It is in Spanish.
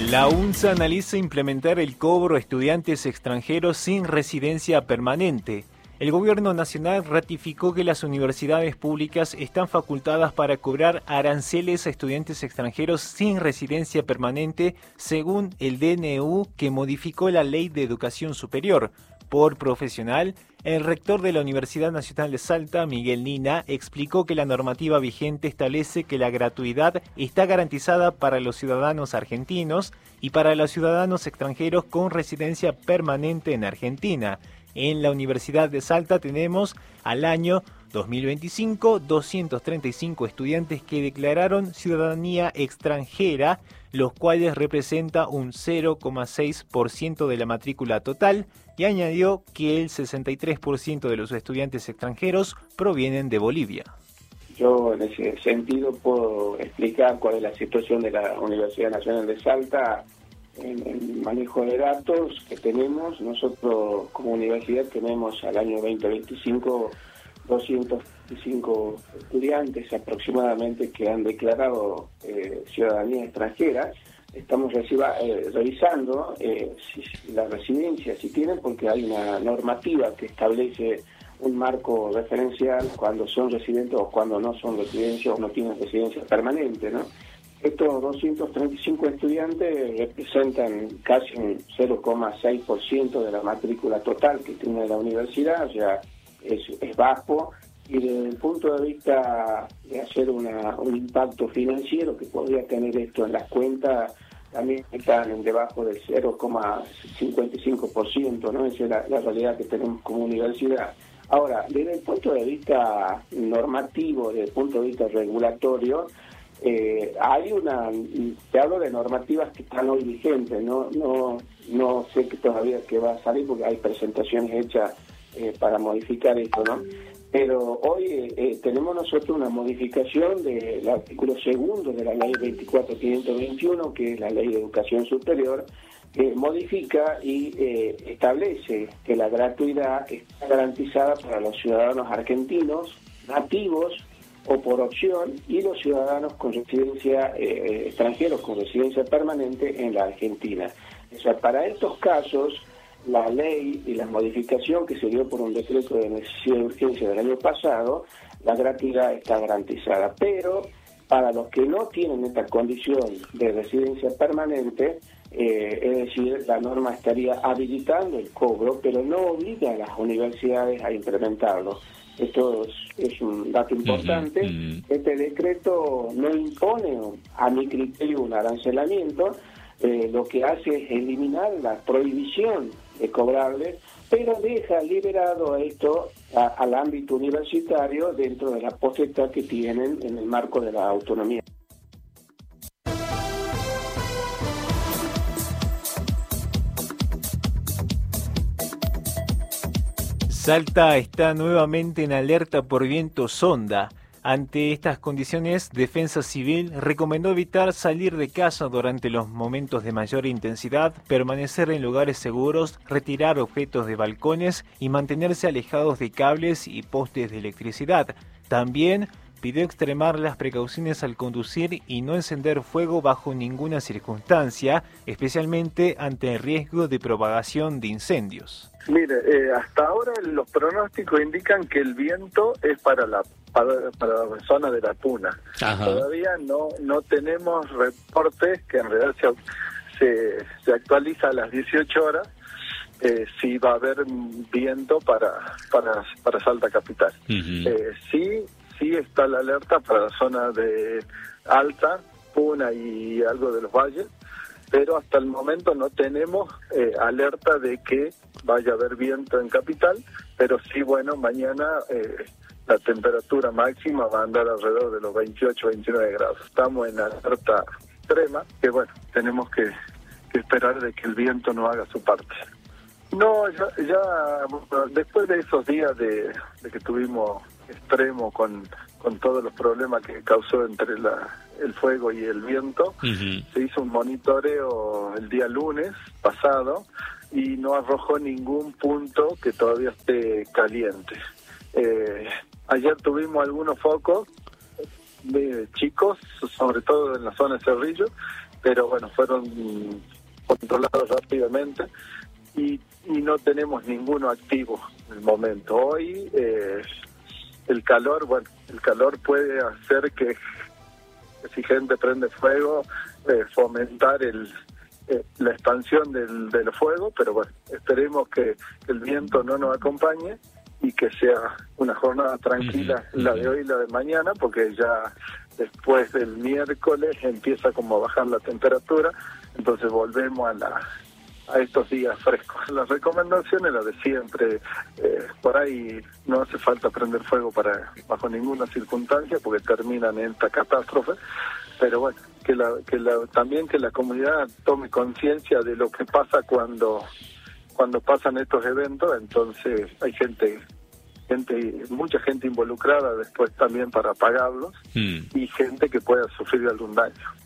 La UNSA analiza implementar el cobro a estudiantes extranjeros sin residencia permanente. El gobierno nacional ratificó que las universidades públicas están facultadas para cobrar aranceles a estudiantes extranjeros sin residencia permanente, según el DNU, que modificó la Ley de Educación Superior. Por profesional, el rector de la Universidad Nacional de Salta, Miguel Nina, explicó que la normativa vigente establece que la gratuidad está garantizada para los ciudadanos argentinos y para los ciudadanos extranjeros con residencia permanente en Argentina. En la Universidad de Salta tenemos al año 2025 235 estudiantes que declararon ciudadanía extranjera, los cuales representa un 0,6% de la matrícula total, y añadió que el 63% de los estudiantes extranjeros provienen de Bolivia. Yo en ese sentido puedo explicar cuál es la situación de la Universidad Nacional de Salta en el manejo de datos que tenemos. Nosotros como universidad tenemos al año 2025 205 estudiantes aproximadamente que han declarado ciudadanía extranjera. Estamos revisando la residencia, si tienen, porque hay una normativa que establece un marco referencial cuando son residentes o cuando no son residentes o no tienen residencia permanente, ¿no? Estos 235 estudiantes representan casi un 0,6% de la matrícula total que tiene la universidad, o sea, es bajo, y desde el punto de vista de hacer un impacto financiero que podría tener esto en las cuentas, también están debajo del 0,55%, ¿no? Esa es la realidad que tenemos como universidad. Ahora, desde el punto de vista normativo, desde el punto de vista regulatorio, te hablo de normativas que están hoy vigentes, no sé que todavía que va a salir porque hay presentaciones hechas para modificar esto, ¿no? Pero hoy tenemos nosotros una modificación del artículo segundo de la ley 24.521, que es la ley de educación superior, que modifica y establece que la gratuidad está garantizada para los ciudadanos argentinos, nativos o por opción, y los ciudadanos con residencia, extranjeros con residencia permanente en la Argentina. O sea, para estos casos, la ley y la modificación que se dio por un decreto de necesidad de urgencia del año pasado, la gratuidad está garantizada. Pero para los que no tienen esta condición de residencia permanente, es decir, la norma estaría habilitando el cobro, pero no obliga a las universidades a implementarlo. Esto es un dato importante. Este decreto no impone, a mi criterio, un arancelamiento. Lo que hace es eliminar la prohibición de cobrarle, pero deja liberado esto al ámbito universitario dentro de la potestad que tienen en el marco de la autonomía. Salta está nuevamente en alerta por viento sonda. Ante estas condiciones, Defensa Civil recomendó evitar salir de casa durante los momentos de mayor intensidad, permanecer en lugares seguros, retirar objetos de balcones y mantenerse alejados de cables y postes de electricidad. También pidió extremar las precauciones al conducir y no encender fuego bajo ninguna circunstancia, especialmente ante el riesgo de propagación de incendios. Mire, hasta ahora los pronósticos indican que el viento es para la zona de la Puna. Ajá. Todavía no tenemos reportes, que en realidad se actualiza a las 18 horas, si va a haber viento para Salta Capital. Sí está la alerta para la zona de Alta, Puna y algo de los valles, pero hasta el momento no tenemos alerta de que vaya a haber viento en Capital, pero sí, bueno, mañana la temperatura máxima va a andar alrededor de los 28, 29 grados. Estamos en alerta extrema, que bueno, tenemos que esperar de que el viento no haga su parte. No, ya después de esos días de que tuvimos extremo con todos los problemas que causó entre el fuego y el viento, se hizo un monitoreo el día lunes pasado y no arrojó ningún punto que todavía esté caliente. Ayer tuvimos algunos focos chicos, sobre todo en la zona de Cerrillo, pero bueno, fueron controlados rápidamente y no tenemos ninguno activo en el momento. Hoy el calor puede hacer que si gente prende fuego, fomentar la expansión del fuego, pero bueno, esperemos que el viento no nos acompañe y que sea una jornada tranquila la de hoy y la de mañana, porque ya después del miércoles empieza como a bajar la temperatura, entonces volvemos a estos días frescos. Las recomendaciones, las de siempre, por ahí no hace falta prender fuego bajo ninguna circunstancia, porque terminan en esta catástrofe, pero bueno, también que la comunidad tome conciencia de lo que pasa cuando pasan estos eventos. Entonces hay mucha gente involucrada después también para apagarlos y gente que pueda sufrir algún daño.